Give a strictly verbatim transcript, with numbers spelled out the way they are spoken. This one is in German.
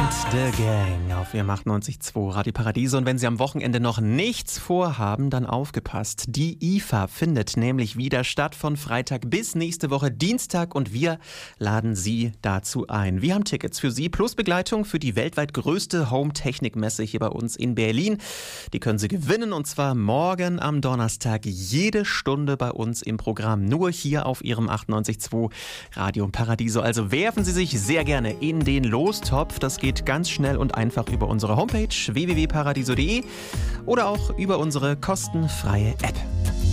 The Gang auf Ihrem achtundneunzig Komma zwei Radio Paradiso. Und wenn Sie am Wochenende noch nichts vorhaben, dann aufgepasst. Die I F A findet nämlich wieder statt von Freitag bis nächste Woche Dienstag und wir laden Sie dazu ein. Wir haben Tickets für Sie plus Begleitung für die weltweit größte Home-Technik-Messe hier bei uns in Berlin. Die können Sie gewinnen und zwar morgen am Donnerstag jede Stunde bei uns im Programm. Nur hier auf Ihrem achtundneunzig Komma zwei Radio Paradiso. Also werfen Sie sich sehr gerne in den Lostopf. Das geht ganz schnell und einfach über unsere Homepage w w w punkt paradiso punkt de oder auch über unsere kostenfreie App.